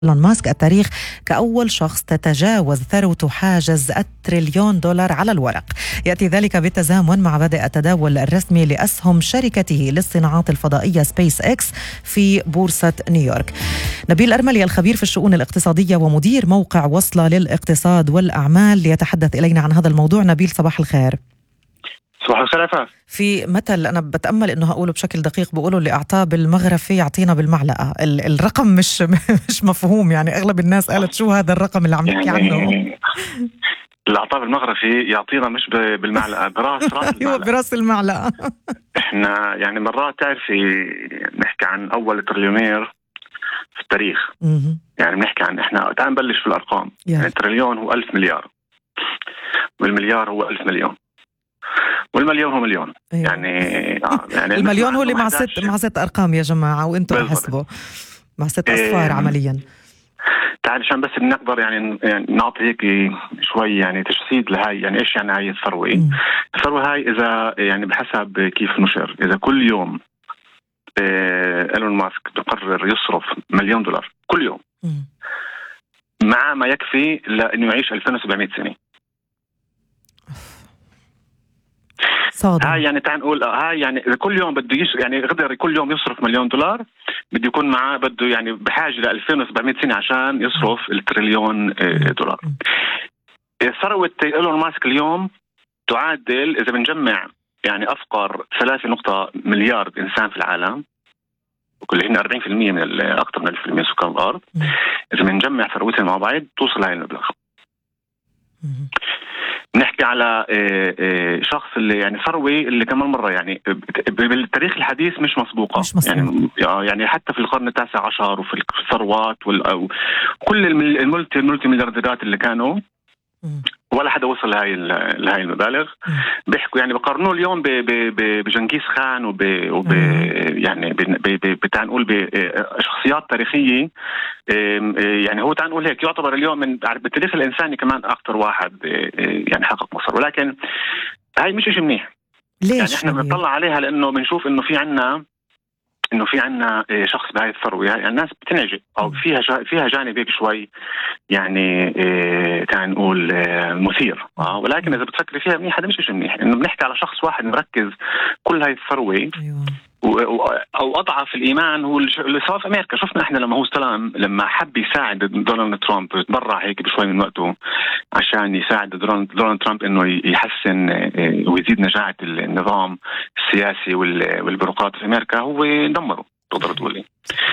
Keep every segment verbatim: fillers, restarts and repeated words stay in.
إيلون ماسك التاريخ كأول شخص تتجاوز ثروته حاجز التريليون دولار على الورق. يأتي ذلك بالتزامن مع بدء التداول الرسمي لأسهم شركته للصناعات الفضائية سبيس إكس في بورصة نيويورك. نبيل أرملي الخبير في الشؤون الاقتصادية ومدير موقع وصلة للاقتصاد والأعمال ليتحدث إلينا عن هذا الموضوع. نبيل صباح الخير. صباح الخير عفاف. في مثل أنا بتأمل إنه هقوله بشكل دقيق، بقولوا اللي أعطاه بالمغرفة يعطينا بالمعلقة. الرقم مش مش مفهوم، يعني أغلب الناس قالت شو هذا الرقم اللي عم نحكي عنه. اللي أعطاه بالمغرفي يعطينا مش بالمعلقة، براس راس المعلقة. براس المعلقة. إحنا يعني مرات تعرفي نحكي عن أول تريليونير في التاريخ. م- يعني بنحكي عن إحنا تعال نبلش في الأرقام. يعني التريليون هو ألف مليار، والمليار هو ألف مليون، والمليون هو مليون. أيوة. يعني, آه يعني المليون هو اللي مع ست مع ست أرقام يا جماعة، وأنتوا حسبوا مع ست أصفار إيه عمليا. تعال عشان بس بنقدر يعني, يعني نعطي هيك شوي يعني تجسيد لهاي. يعني إيش يعني هاي الثروة؟ الثروة هاي إذا يعني بحسب كيف نشر، إذا كل يوم إيه إيلون ماسك بقرر يصرف مليون دولار كل يوم م. مع ما يكفي لأنه يعيش ألفين وسبعمية سنة. صادم. هاي يعني تعال نقول هاي يعني إذا كل يوم بده يش يعني قدر كل يوم يصرف مليون دولار، بده يكون معاه بده يعني بحاجة ل ألفين وسبعمية سنة عشان يصرف التريليون دولار. ثروة إيلون ماسك اليوم تعادل إذا بنجمع يعني أفقر ثلاثة نقطة مليار إنسان في العالم، وكل هن أربعين بالمئة من أكثر من ألف بالمئة سكان الأرض. إذا بنجمع ثروتهم مع بعض توصل هاي المبلغ. بنحكي على شخص اللي يعني ثروة اللي كمان مرة يعني بالتاريخ الحديث مش مسبوقة. مش مسبوقة. يعني يعني حتى في القرن التاسع عشر وفي الثروات وكل الملتي الملتي مليارديرات اللي كانوا ولا حدا وصل لهاي لهاي المبالغ. بيحكوا يعني بقارنوه اليوم بجنكيز خان وب وب يعني بتاع نقول بشخصيات تاريخية. يعني هو تعال نقول هيك يعتبر اليوم من بالتاريخ الإنساني كمان أكثر واحد يعني حقق مصر، ولكن هاي مش شيء منيح. يعني احنا بنطلع عليها لأنه بنشوف إنه في عنا إنه في عنا شخص بهاي الثروة. يعني الناس بتنعجب أو فيها فيها جانب هيك شوي يعني إيه تعال نقول إيه مثير. آه ولكن إذا بتفكري فيها منيح هذا مش شيء منيح، إنه بنحكي على شخص واحد مركز كل هاي الثروة. أيوة. أو أضعف الإيمان هو اللي صار في أمريكا. شفنا إحنا لما هو استلم لما حب يساعد دونالد ترامب تبرع هيك بشوي من وقته عشان يساعد دونالد ترامب إنه يحسن ويزيد نجاعة النظام السياسي والبيروقراطي في أمريكا، هو دمره تقدر تقولي.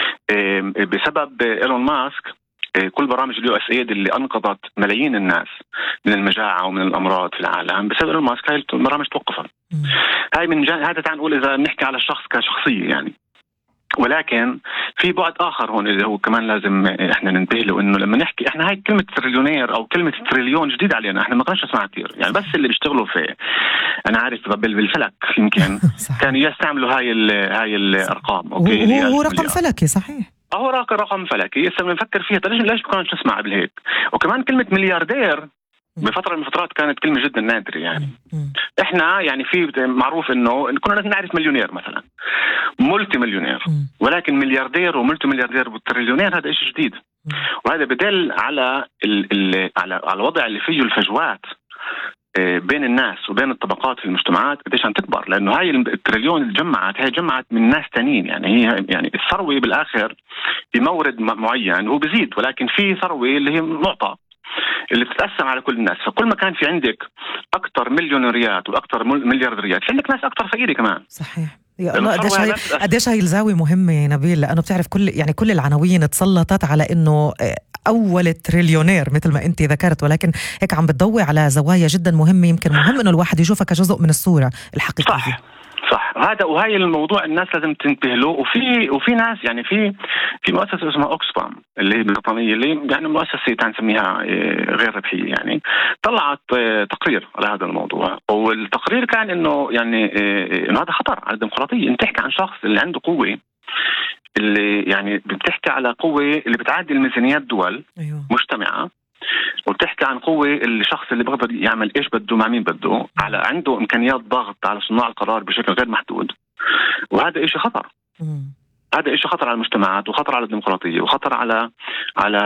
بسبب إيلون ماسك كل برامج اليو اس ايد اللي انقذت ملايين الناس من المجاعه ومن الامراض في العالم بسبب إيلون ماسك هاي البرامج توقفت. هاي من جان... هذا تعال نقول اذا بنحكي على الشخص كشخصيه يعني. ولكن في بعد اخر هون اللي هو كمان لازم احنا ننتبه له، انه لما نحكي احنا هاي كلمه تريليونير او كلمه تريليون جديد علينا، احنا ما كناش نسمعها كثير. يعني بس اللي بيشتغلوا في انا عارف بالفلك يمكن كانوا يستعملوا هاي ال... هاي الارقام. اوكي هو رقم فلكي صحيح. هو رقم فلكي لسه بنفكر فيها. ليش ليش ما كناش نسمع قبل هيك؟ وكمان كلمه ملياردير بفتره من الفترات كانت كلمه جدا نادره. يعني احنا يعني في معروف انه كنا لازم نعرف مليونير مثلا ملتي مليونير، ولكن ملياردير وملتي ملياردير والتريليونير هذا شيء جديد. وهذا بدل على ال ال على على الوضع اللي فيه الفجوات بين الناس وبين الطبقات في المجتمعات قديش عم تكبر، لانه هاي التريليون اللي جمعت هي جمعت من ناس تانيين. يعني هي يعني الثروه بالاخر بمورد معين هو بيزيد، ولكن في ثروه اللي هي معطى اللي بتتقسم على كل الناس. فكل ما كان في عندك اكثر مليونيريات واكثر مليارديريات في عندك ناس اكثر فقيره كمان. صحيح. يا الله قديش هي قديش هي الزاويه مهمه يا نبيل، لانه بتعرف كل يعني كل العناوين تسلطت على انه أول تريليونير مثل ما أنت ذكرت، ولكن هيك عم بتضوي على زوايا جدا مهمة. يمكن مهم إنه الواحد يشوفها كجزء من الصورة الحقيقية. صح صح. هذا وهي الموضوع الناس لازم تنتبه له. وفي وفي ناس يعني في في مؤسسة اسمها أوكسفام اللي هي بريطانية، اللي يعني مؤسسة تنسميها غير ربحية، يعني طلعت تقرير على هذا الموضوع. والتقرير كان إنه يعني إنه هذا خطر على الديمقراطية. أنت تحكي عن شخص اللي عنده قوة، اللي يعني بتحكي على قوة اللي بتعدي ميزانيات دول أيوة. مجتمعة، وبتحكي عن قوة الشخص اللي بقدر يعمل إيش بده مع مين بده، على عنده إمكانيات ضغط على صناع القرار بشكل غير محدود. وهذا إشي خطر. هذا إشي خطر على المجتمعات وخطر على الديمقراطية وخطر على على